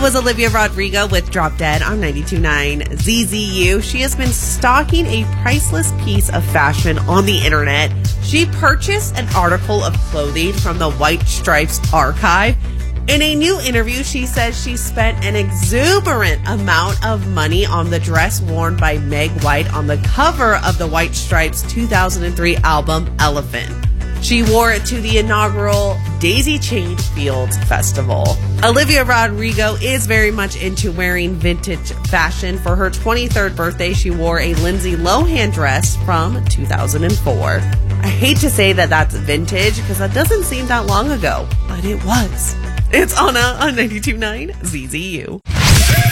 was Olivia Rodrigo with Drop Dead on 92.9 ZZU. She has been stalking a priceless piece of fashion on the internet. She purchased an article of clothing from the White Stripes archive. In a new interview, she says she spent an exuberant amount of money on the dress worn by Meg White on the cover of the White Stripes 2003 album, Elephant. She wore it to the inaugural Daisy Chain Fields Festival. Olivia Rodrigo is very much into wearing vintage fashion. For her 23rd birthday, she wore a Lindsay Lohan dress from 2004. I hate to say that that's vintage because that doesn't seem that long ago, but it was. It's Anna on 92.9 ZZU.